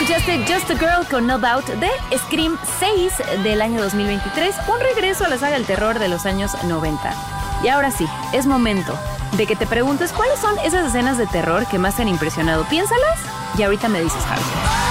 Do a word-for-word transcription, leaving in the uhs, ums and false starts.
Escuchaste Just a Girl con No Doubt de Scream seis del año dos mil veintitrés, un regreso a la saga del terror de los años noventa. Y ahora sí, es momento de que te preguntes cuáles son esas escenas de terror que más te han impresionado. Piénsalas y ahorita me dices, Javi.